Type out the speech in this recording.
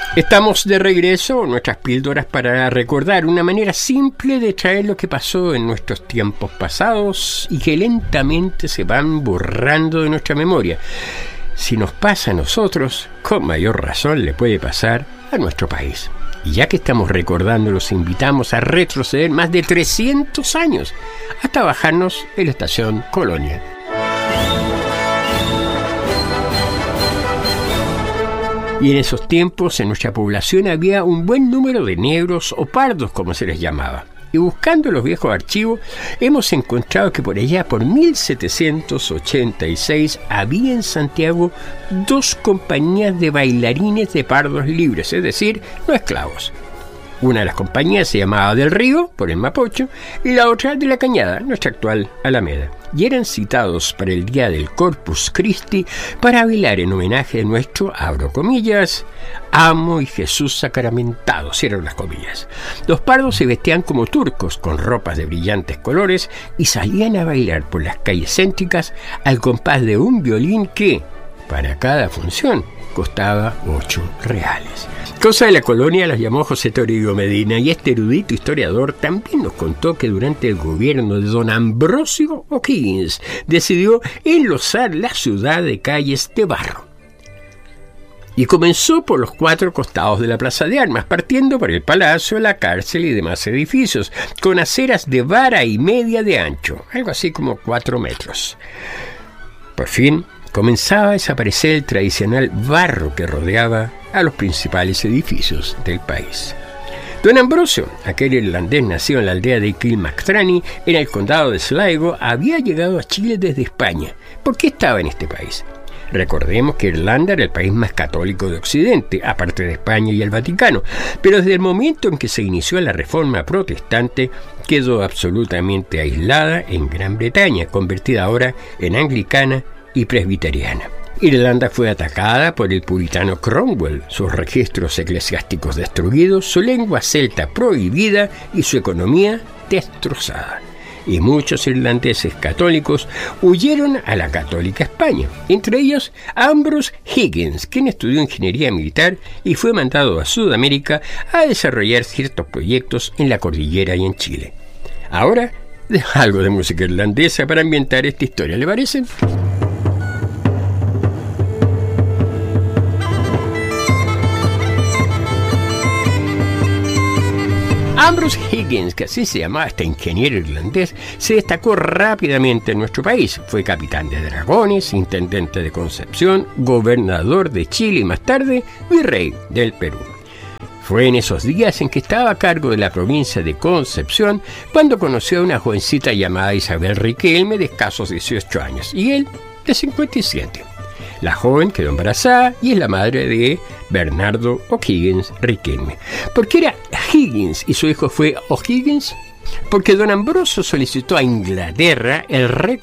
Estamos de regreso, nuestras píldoras para recordar una manera simple de traer lo que pasó en nuestros tiempos pasados y que lentamente se van borrando de nuestra memoria. Si nos pasa a nosotros, con mayor razón le puede pasar a nuestro país. Y ya que estamos recordando, los invitamos a retroceder más de 300 años hasta bajarnos en la estación Colonia. Y en esos tiempos en nuestra población había un buen número de negros o pardos, como se les llamaba. Y buscando los viejos archivos, hemos encontrado que por allá, por 1786, había en Santiago 2 compañías de bailarines de pardos libres, es decir, no esclavos. Una de las compañías se llamaba Del Río, por el Mapocho, y la otra de la Cañada, nuestra actual Alameda. Y eran citados para el día del Corpus Christi para bailar en homenaje a nuestro, abro comillas, amo y Jesús sacramentado, cierro las comillas. Los pardos se vestían como turcos, con ropas de brillantes colores, y salían a bailar por las calles céntricas al compás de un violín que, para cada función, costaba 8 reales. Cosa de la Colonia las llamó José Toribio Medina, y este erudito historiador también nos contó que durante el gobierno de don Ambrosio O'Higgins decidió enlosar la ciudad de calles de barro. Y comenzó por los 4 costados de la Plaza de Armas, partiendo por el palacio, la cárcel y demás edificios, con aceras de vara y media de ancho, algo así como 4 metros. Por fin, comenzaba a desaparecer el tradicional barro que rodeaba a los principales edificios del país. Don Ambrosio, aquel irlandés nacido en la aldea de Kilmacstrani, en el condado de Sligo, había llegado a Chile desde España. ¿Por qué estaba en este país? Recordemos que Irlanda era el país más católico de Occidente, aparte de España y el Vaticano, pero desde el momento en que se inició la Reforma Protestante, quedó absolutamente aislada en Gran Bretaña, convertida ahora en anglicana y presbiteriana. Irlanda fue atacada por el puritano Cromwell, sus registros eclesiásticos destruidos, su lengua celta prohibida y su economía destrozada. Y muchos irlandeses católicos huyeron a la católica España, entre ellos Ambrose Higgins, quien estudió ingeniería militar y fue mandado a Sudamérica a desarrollar ciertos proyectos en la cordillera y en Chile. Ahora, algo de música irlandesa para ambientar esta historia, ¿le parece? Ambrose Higgins, que así se llamaba este ingeniero irlandés, se destacó rápidamente en nuestro país. Fue capitán de dragones, intendente de Concepción, gobernador de Chile y más tarde virrey del Perú. Fue en esos días en que estaba a cargo de la provincia de Concepción cuando conoció a una jovencita llamada Isabel Riquelme de escasos 18 años y él de 57. La joven quedó embarazada y es la madre de Bernardo O'Higgins Riquelme. ¿Por qué era Higgins y su hijo fue O'Higgins? Porque don Ambrosio solicitó a Inglaterra el